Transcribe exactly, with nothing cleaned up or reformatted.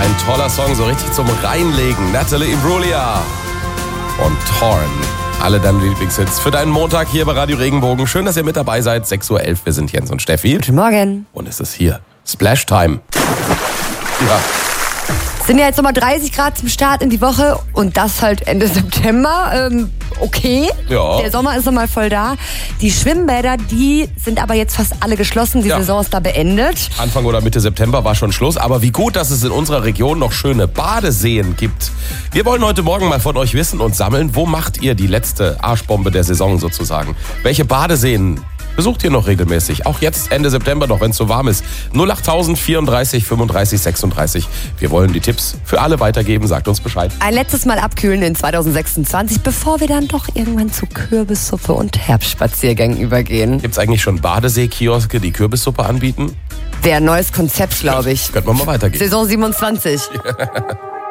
Ein toller Song, so richtig zum Reinlegen. Natalie Imbruglia und Torn. Alle deine Lieblingshits für deinen Montag hier bei Radio Regenbogen. Schön, dass ihr mit dabei seid. sechs Uhr elf, wir sind Jens und Steffi. Guten Morgen. Und es ist hier Splash Time. Ja. Es sind ja jetzt nochmal dreißig Grad zum Start in die Woche und das halt Ende September. Ähm, okay, ja. Der Sommer ist nochmal voll da. Die Schwimmbäder, die sind aber jetzt fast alle geschlossen. Die Ja. Saison ist da beendet. Anfang oder Mitte September war schon Schluss. Aber wie gut, dass es in unserer Region noch schöne Badeseen gibt. Wir wollen heute Morgen mal von euch wissen und sammeln, wo macht ihr die letzte Arschbombe der Saison sozusagen? Welche Badeseen besucht ihr noch regelmäßig? Auch jetzt Ende September noch, wenn es so warm ist. null acht vierunddreißig fünfunddreißig sechsunddreißig. Wir wollen die Tipps für alle weitergeben. Sagt uns Bescheid. Ein letztes Mal abkühlen in zwanzig sechsundzwanzig, bevor wir dann doch irgendwann zu Kürbissuppe und Herbstspaziergängen übergehen. Gibt es eigentlich schon Badesee-Kioske, die Kürbissuppe anbieten? Wäre ein neues Konzept, glaube ich. Könnten wir mal weitergehen. Saison siebenundzwanzig.